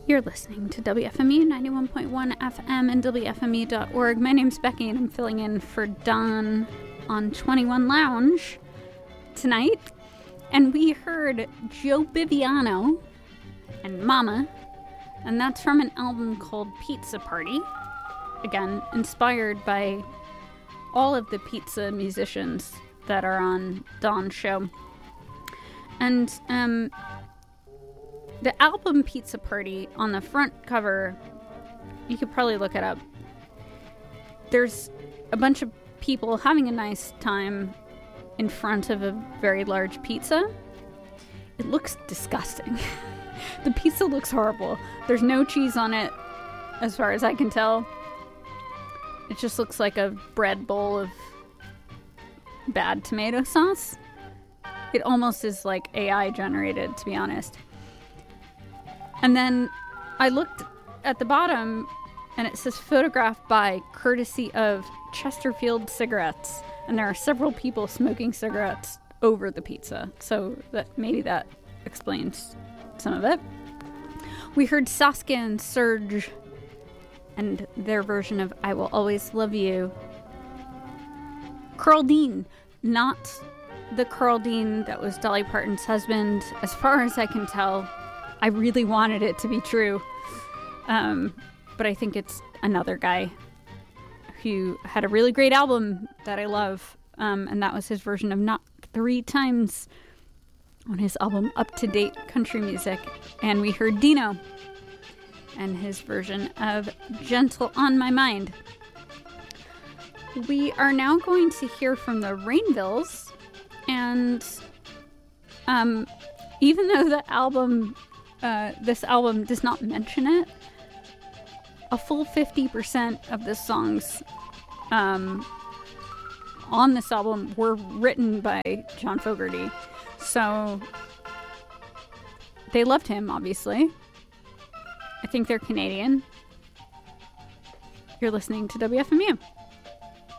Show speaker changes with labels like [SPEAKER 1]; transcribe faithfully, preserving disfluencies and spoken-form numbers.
[SPEAKER 1] You're listening to W F M U ninety-one point one F M and W F M U dot org. My name's Becky and I'm filling in for Don on twenty-one Lounge tonight. And we heard Joe Biviano and Mama, and that's from an album called Pizza Party. Again, inspired by all of the pizza musicians that are on Don's show. And um, the album Pizza Party, on the front cover, you could probably look it up. There's a bunch of people having a nice time in front of a very large pizza. It looks disgusting. The pizza looks horrible. There's no cheese on it, as far as I can tell. It just looks like a bread bowl of bad tomato sauce. It almost is like A I generated, to be honest. And then I looked at the bottom and it says photographed by courtesy of Chesterfield Cigarettes. And there are several people smoking cigarettes over the pizza. So that maybe that explains some of it. We heard Saskia and Serge and their version of I Will Always Love You. Carl Dean, not the Carl Dean that was Dolly Parton's husband, as far as I can tell. I really wanted it to be true. Um, but I think it's another guy who had a really great album that I love. Um, and that was his version of Knock Three Times on his album Up to Date Country Music. And we heard Dino and his version of Gentle on My Mind. We are now going to hear from the Rainvilles. And um, even though the album... Uh, this album does not mention it, a full fifty percent of the songs um, on this album were written by John Fogerty. So they loved him, obviously. I think they're Canadian. You're listening to W F M U.